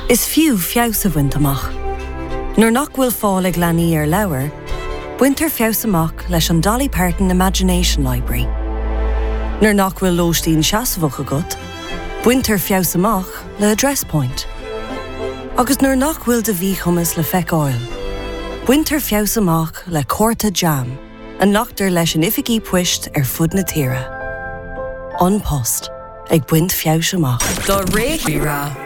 Is fiú fios a bhaint amach. Nuair nach bhfuil fáil ag leanaí ar leabhar, buintear fios amach leis an Dolly Parton Imagination Library. Nuair nach bhfuil lóistín seasamhach agat, buintear fios amach le Address Point. Agus nuair nach bhfuil de bhí chumas le feiceáil, buintear fios amach le Córta Jam, an nachtar leis an ificí puist ar fud na tíre. An Post, ag buint fios amach. The Réigiúra.